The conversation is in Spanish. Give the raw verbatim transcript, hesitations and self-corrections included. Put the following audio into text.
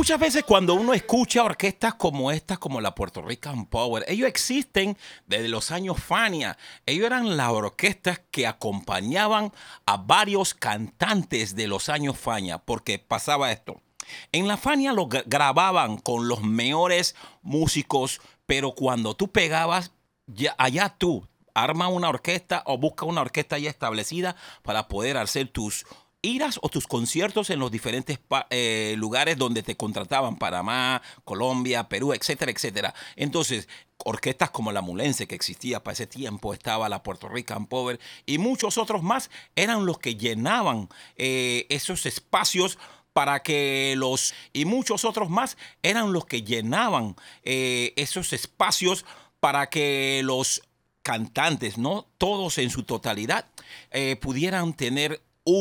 Muchas veces cuando uno escucha orquestas como estas, como la Puerto Rican Power, ellos existen desde los años Fania. Ellos eran las orquestas que acompañaban a varios cantantes de los años Fania, porque pasaba esto. En la Fania lo gra- grababan con los mejores músicos, pero cuando tú pegabas, ya, allá tú arma una orquesta o busca una orquesta ya establecida para poder hacer tus iras o tus conciertos en los diferentes pa- eh, lugares donde te contrataban, Panamá, Colombia, Perú, etcétera, etcétera. Entonces, orquestas como la Mulense, que existía para ese tiempo, estaba la Puerto Rican Power y muchos otros más, eran los que llenaban eh, esos espacios para que los, y muchos otros más, eran los que llenaban eh, esos espacios para que los cantantes, no todos en su totalidad, eh, pudieran tener